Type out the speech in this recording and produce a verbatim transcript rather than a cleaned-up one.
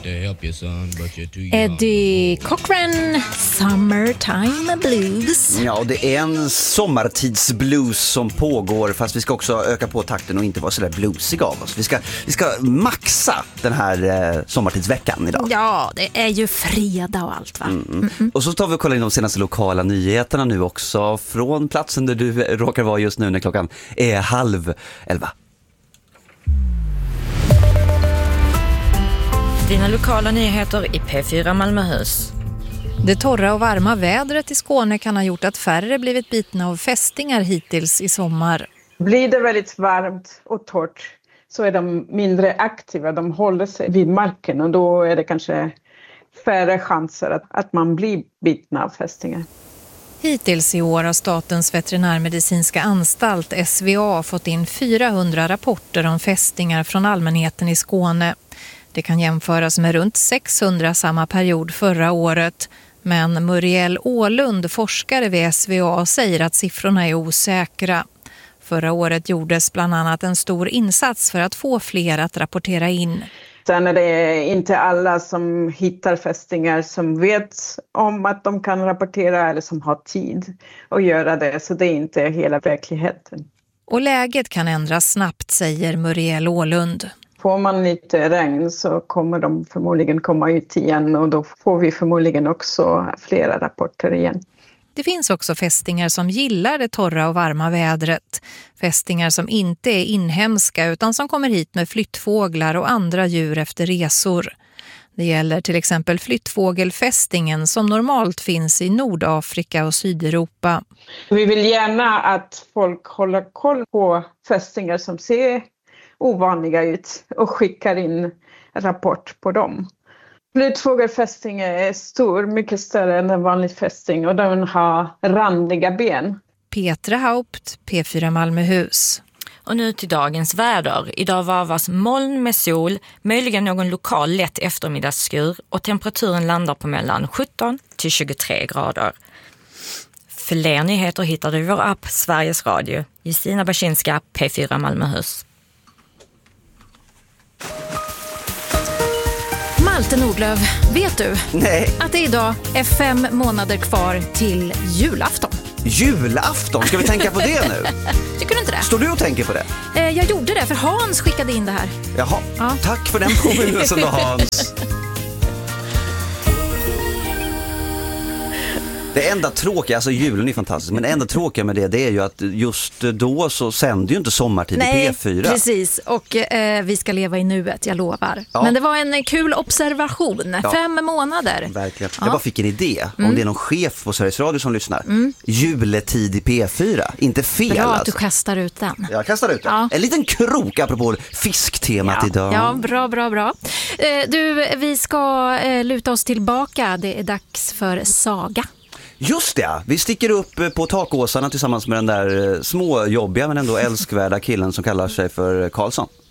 Eddie Cochran, Summertime Blues. Ja, det är en sommartidsblues som pågår, fast vi ska också öka på takten och inte vara så där bluesig av oss. Vi ska, vi ska maxa den här eh, sommartidsveckan idag. Ja, det är ju fredag och allt, va? Mm. Mm-mm. Och så tar vi och kollar in de senaste lokala nyheterna nu också från platsen där du råkar vara just nu när klockan är halv elva. Dina lokala nyheter i P fyra Malmöhus. Det torra och varma vädret i Skåne kan ha gjort att färre blivit bitna av fästingar hittills i sommar. Blir det väldigt varmt och torrt så är de mindre aktiva. De håller sig vid marken och då är det kanske färre chanser att, att man blir bitna av fästingar. Hittills i år har Statens veterinärmedicinska anstalt S V A fått in fyrahundra rapporter om fästingar från allmänheten i Skåne. Det kan jämföras med runt sexhundra samma period förra året. Men Muriel Ålund, forskare vid S V A, säger att siffrorna är osäkra. Förra året gjordes bland annat en stor insats för att få fler att rapportera in. Sen är det inte alla som hittar fästingar som vet om att de kan rapportera eller som har tid att göra det. Så det är inte hela verkligheten. Och läget kan ändras snabbt, säger Muriel Ålund. Får man lite regn så kommer de förmodligen komma ut igen och då får vi förmodligen också flera rapporter igen. Det finns också fästingar som gillar det torra och varma vädret. Fästingar som inte är inhemska utan som kommer hit med flyttfåglar och andra djur efter resor. Det gäller till exempel flyttfågelfästingen som normalt finns i Nordafrika och Sydeuropa. Vi vill gärna att folk håller koll på fästingar som ser ovanliga ut och skickar in rapport på dem. Flyttfågelfästing är stor, mycket större än en vanlig fästing och den har randiga ben. Petra Haupt, P fyra Malmöhus. Och nu till dagens väder. Idag varvas moln med sol, möjligen någon lokal lätt eftermiddagsskur och temperaturen landar på mellan sjutton till tjugotre grader. Fler nyheter hittar du i vår app Sveriges Radio. Justina Baczynska, P fyra Malmöhus. Malte Nordlöf, vet du Nej. att det idag är fem månader kvar till julafton? Julafton? Ska vi tänka på det nu? Tycker du inte det? Står du och tänker på det? Eh, jag gjorde det för Hans skickade in det här. Jaha, Ja. Tack för den påminnelsen då, Hans. Det enda tråkiga, alltså julen är fantastisk, men det enda tråkiga med det, det är ju att just då så sänder ju inte Sommartid Nej, i P fyra. Precis. Och eh, vi ska leva i nuet, jag lovar. Ja. Men det var en kul observation. Ja. Fem månader. Verkligen. Ja. Jag bara fick en idé, om Mm. det är någon chef på Sveriges Radio som lyssnar. Mm. Juletid i P fyra, inte fel. Bra att alltså. du kastar ut den. Jag kastar ut den. Ja. En liten krok apropå fisktemat Ja. idag. Ja, bra, bra, bra. Eh, du, vi ska eh, luta oss tillbaka. Det är dags för saga. Just det, vi sticker upp på takåsarna tillsammans med den där småjobbiga men ändå älskvärda killen som kallar sig för Karlsson.